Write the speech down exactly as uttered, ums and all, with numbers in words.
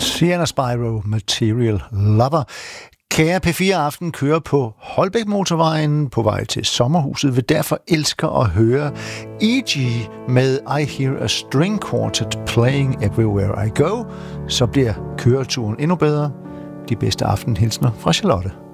Sienna Spyro, Material Lover. Kære P fire Aften kører på Holbæk-motorvejen på vej til sommerhuset, vil derfor elske at høre E G med I Hear a String Quartet Playing Everywhere I Go. Så bliver køreturen endnu bedre. De bedste aftenhilsner fra Charlotte.